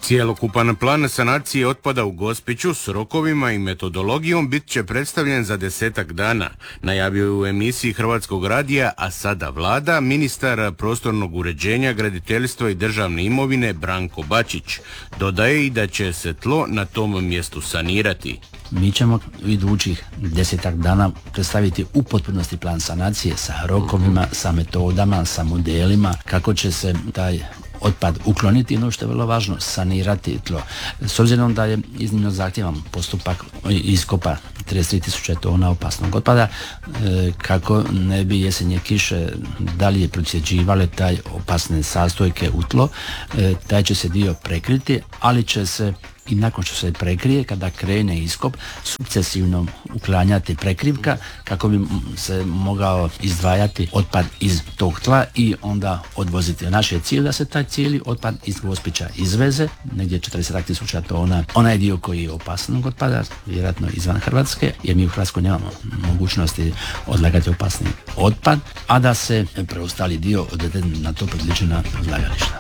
Cijelokupan plan sanacije otpada u Gospiću s rokovima i metodologijom bit će predstavljen za 10-ak dana, najavio je u emisiji Hrvatskog radija, a sada vlada, ministar prostornog uređenja, graditeljstva i državne imovine Branko Bačić. Dodaje i da će se tlo na tom mjestu sanirati. Mi ćemo idućih 10-ak dana predstaviti u potpunosti plan sanacije sa rokovima, sa metodama, sa modelima, kako će se taj otpad ukloniti, ono što je vrlo važno, sanirati tlo. S obzirom da je iznimno zahtjevan postupak iskopa 33.000 tona opasnog otpada, kako ne bi jesenje kiše dalje procjeđivale taj opasne sastojke u tlo, taj će se dio prekriti, ali će se i nakon što se prekrije, kada krene iskop, sukcesivno uklanjati prekrivka kako bi se mogao izdvajati otpad iz tog tla i onda odvoziti. Naš je cilj da se taj cijeli otpad iz Gospića izveze, negdje 40.000 tona. Onaj dio koji je opasnog otpada, vjerojatno izvan Hrvatske, jer mi u Hrvatskoj nemamo mogućnosti odlagati opasni otpad, a da se preostali dio odvede na to predviđena odlagališta.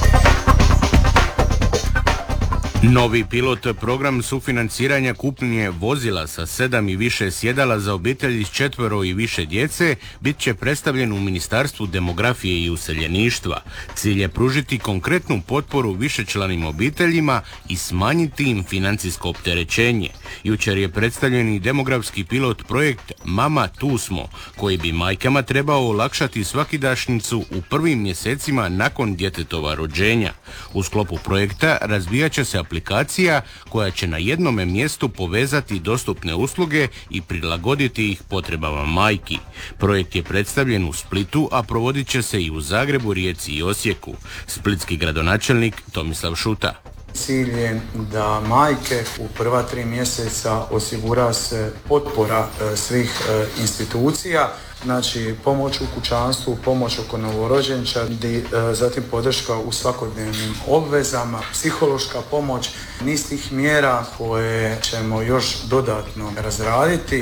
Novi pilot program sufinanciranja kupnje vozila sa 7 i više sjedala za obitelji s 4 i više djece bit će predstavljen u Ministarstvu demografije i useljeništva. Cilj je pružiti konkretnu potporu višečlanim obiteljima i smanjiti im financijsko opterećenje. Jučer je predstavljen i demografski pilot projekt Mama tu smo, koji bi majkama trebao olakšati svakidašnjicu u prvim mjesecima nakon djetetova rođenja. U sklopu projekta razvijat će se aplikacija koja će na jednome mjestu povezati dostupne usluge i prilagoditi ih potrebama majki. Projekt je predstavljen u Splitu, a provodit će se i u Zagrebu, Rijeci i Osijeku. Splitski gradonačelnik Tomislav Šuta. Cilj je da majke u prva 3 mjeseca osigura se potpora svih institucija, znači pomoć u kućanstvu, pomoć oko novorođenčadi, zatim podrška u svakodnevnim obvezama, psihološka pomoć, niz tih mjera koje ćemo još dodatno razraditi.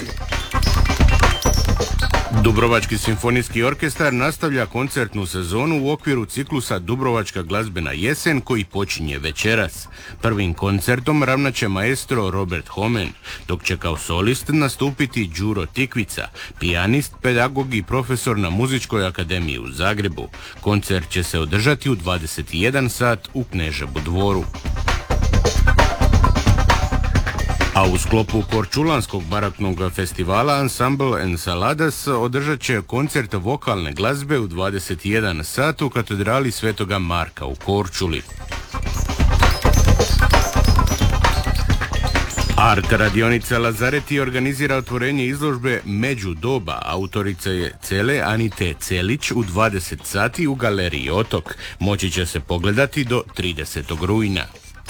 Dubrovački simfonijski orkestar nastavlja koncertnu sezonu u okviru ciklusa Dubrovačka glazbena jesen koji počinje večeras. Prvim koncertom ravnat će maestro Robert Homen, dok će kao solist nastupiti Đuro Tikvica, pijanist, pedagog i profesor na Muzičkoj akademiji u Zagrebu. Koncert će se održati u 21 sat u Kneževu dvoru. A u sklopu Korčulanskog baraknog festivala Ensemble Ensaladas održat će koncert vokalne glazbe u 21 sat u katedrali Svetoga Marka u Korčuli. Art radionica Lazareti organizira otvorenje izložbe Među doba. Autorica je Cele Anite Celić u 20 sati u galeriji Otok. Moći će se pogledati do 30. rujna.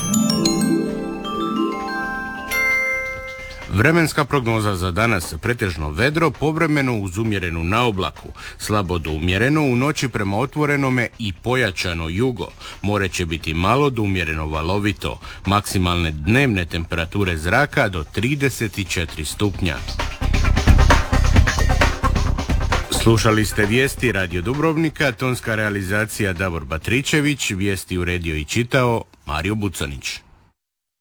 Vremenska prognoza za danas: pretežno vedro, povremeno uz umjerenu naoblaku, slabo do umjereno u noći prema otvorenome i pojačano jugo. More će biti malo do umjereno valovito. Maksimalne dnevne temperature zraka do 34 stupnja. Slušali ste vijesti Radio Dubrovnika, tonska realizacija Davor Batričević, vijesti uredio i čitao Mario Bucanić.